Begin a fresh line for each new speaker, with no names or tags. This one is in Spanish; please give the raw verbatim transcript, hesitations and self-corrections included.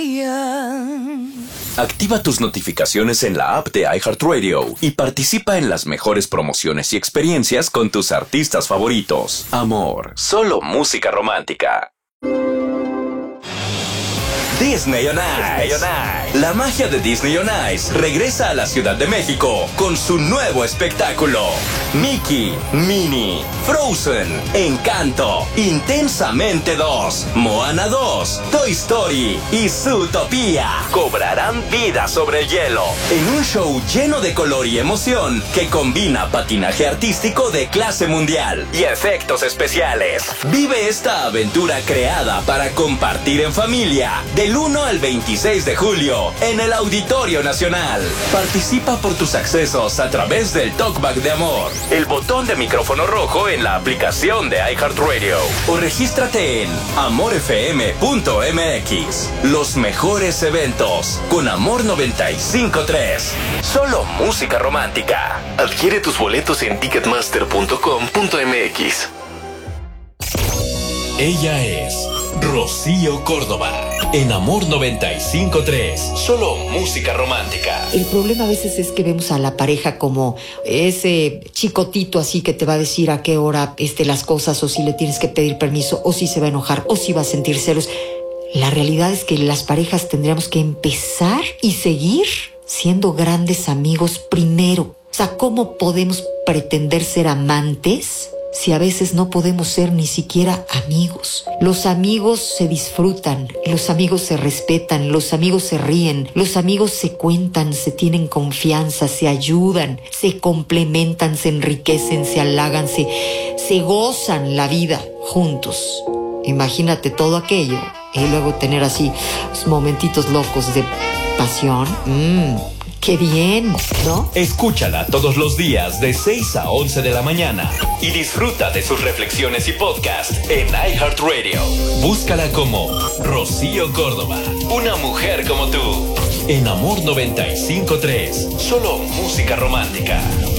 Activa tus notificaciones en la app de iHeartRadio y participa en las mejores promociones y experiencias con tus artistas favoritos. Amor, solo música romántica. Disney on Ice. La magia de Disney on Ice regresa a la Ciudad de México con su nuevo espectáculo. Mickey, Minnie, Frozen, Encanto, Intensamente dos, Moana dos, Toy Story y Zootopia cobrarán vida sobre el hielo en un show lleno de color y emoción que combina patinaje artístico de clase mundial y efectos especiales. Vive esta aventura creada para compartir en familia del uno al veintiséis de julio en el Auditorio Nacional. Participa por tus accesos a través del Talkback de Amor, el botón de micrófono rojo en la aplicación de iHeartRadio o regístrate en amor f m punto m x. Los mejores eventos con Amor noventa y cinco punto tres. Solo música romántica.
Adquiere tus boletos en ticketmaster punto com punto m x.
Ella es Rocío Córdoba en Amor noventa y cinco punto tres. Solo música romántica.
El problema a veces es que vemos a la pareja como ese chicotito así que te va a decir a qué hora este, las cosas, o si le tienes que pedir permiso, o si se va a enojar, o si va a sentir celos. La realidad es que las parejas tendríamos que empezar y seguir siendo grandes amigos primero. O sea, ¿cómo podemos pretender ser amantes si a veces no podemos ser ni siquiera amigos? Los amigos se disfrutan, los amigos se respetan, los amigos se ríen, los amigos se cuentan, se tienen confianza, se ayudan, se complementan, se enriquecen, se halagan, se, se gozan la vida juntos. Imagínate todo aquello y luego tener así momentitos locos de pasión. Mmm, ¡qué bien!, ¿no?
Escúchala todos los días de seis a once de la mañana y disfruta de sus reflexiones y podcast en iHeartRadio. Búscala como Rocío Córdoba, una mujer como tú, en Amor noventa y cinco punto tres. Solo música romántica.